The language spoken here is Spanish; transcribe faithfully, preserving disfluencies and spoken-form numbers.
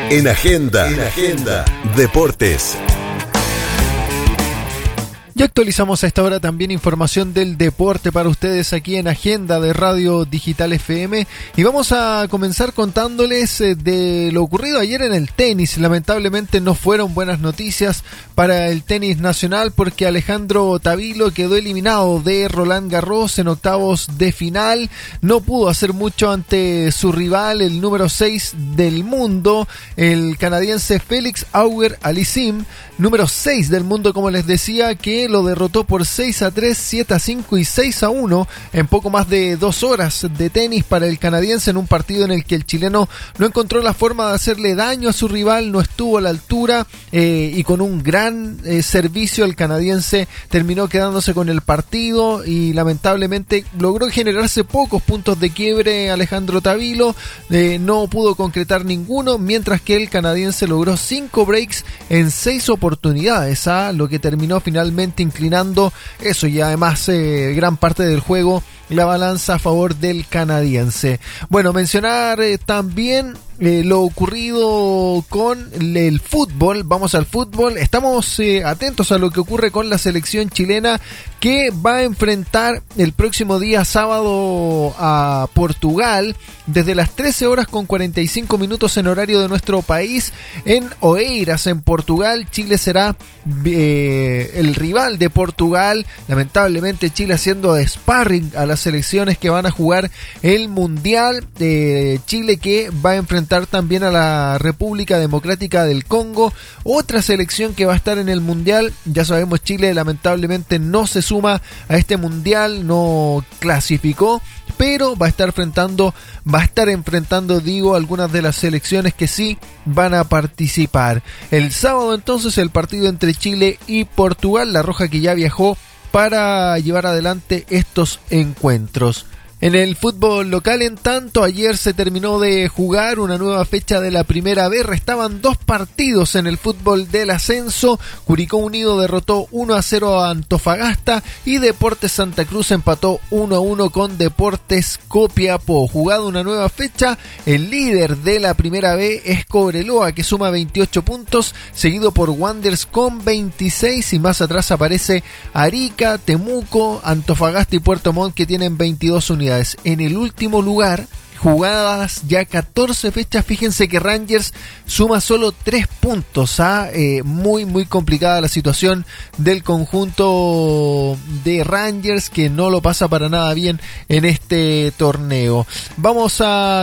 En Agenda, en Agenda, Deportes. Y actualizamos a esta hora también información del deporte para ustedes aquí en Agenda de Radio Digital F M, y vamos a comenzar contándoles de lo ocurrido ayer en el tenis. Lamentablemente no fueron buenas noticias para el tenis nacional, porque Alejandro Tavilo quedó eliminado de Roland Garros en octavos de final. No pudo hacer mucho ante su rival, el número seis del mundo, el canadiense Félix Auger-Aliassime, número seis del mundo, como les decía, que lo derrotó por seis a tres, siete a cinco y seis a uno en poco más de dos horas de tenis para el canadiense, en un partido en el que el chileno no encontró la forma de hacerle daño a su rival, no estuvo a la altura, eh, y con un gran eh, servicio el canadiense terminó quedándose con el partido, y lamentablemente logró generarse pocos puntos de quiebre Alejandro Tavilo, eh, no pudo concretar ninguno, mientras que el canadiense logró cinco breaks en seis oportunidades, a lo que terminó finalmente inclinando eso, y además eh, gran parte del juego la balanza a favor del canadiense. Bueno, mencionar eh, también eh, lo ocurrido con el fútbol. Vamos al fútbol. Estamos eh, atentos a lo que ocurre con la selección chilena, que va a enfrentar el próximo día sábado a Portugal desde las trece horas con cuarenta y cinco minutos en horario de nuestro país, en Oeiras, en Portugal. Chile será eh, el rival de Portugal. Lamentablemente Chile haciendo de sparring a las selecciones que van a jugar el Mundial. eh, Chile que va a enfrentar también a la República Democrática del Congo, otra selección que va a estar en el Mundial. Ya sabemos, Chile lamentablemente no se suma a este Mundial, no clasificó, pero va a estar enfrentando, va a estar enfrentando, digo, algunas de las selecciones que sí van a participar. El sábado entonces el partido entre Chile y Portugal, la Roja que ya viajó para llevar adelante estos encuentros. En el fútbol local, en tanto, ayer se terminó de jugar una nueva fecha de la Primera B. Restaban dos partidos en el fútbol del ascenso. Curicó Unido derrotó uno a cero a Antofagasta y Deportes Santa Cruz empató uno a uno con Deportes Copiapó. Jugada una nueva fecha, el líder de la Primera B es Cobreloa, que suma veintiocho puntos, seguido por Wanderers con veintiséis, y más atrás aparece Arica, Temuco, Antofagasta y Puerto Montt, que tienen veintidós unidades. En el último lugar, jugadas ya catorce fechas, fíjense que Rangers suma solo tres puntos. ¿ah? Eh, muy muy complicada la situación del conjunto de Rangers, que no lo pasa para nada bien en este torneo. Vamos a